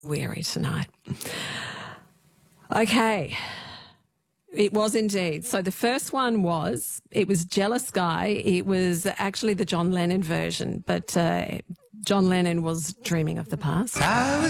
weary tonight. Okay. It was indeed. So the first one was Jealous Guy. It was actually the John Lennon version, but John Lennon was dreaming of the past. I was